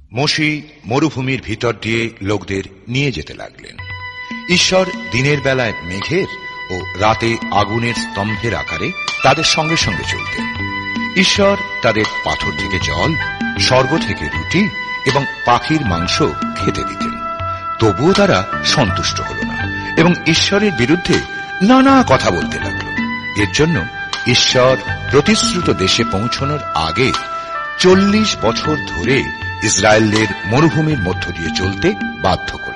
Moshe মরুভূমির ভিতর দিয়ে লোকদের নিয়ে যেতে লাগলেন। ঈশ্বর দিনের বেলায় মেঘের ও রাতে আগুনের স্তম্ভের আকারে তাদের সঙ্গে সঙ্গে চলতেন। ঈশ্বর তাদের পাথর থেকে জল, স্বর্গ থেকে রুটি এবং পাখির মাংস খেতে দিতেন। তবুও তারা সন্তুষ্ট হল না এবং ঈশ্বরের বিরুদ্ধে নানা কথা বলতে লাগল। এর জন্য ঈশ্বর প্রতিশ্রুত দেশে পৌঁছানোর আগে 40 বছর ধরে ইসরায়েলদের মরুভূমির মধ্য দিয়ে চলতে বাধ্য করলেন।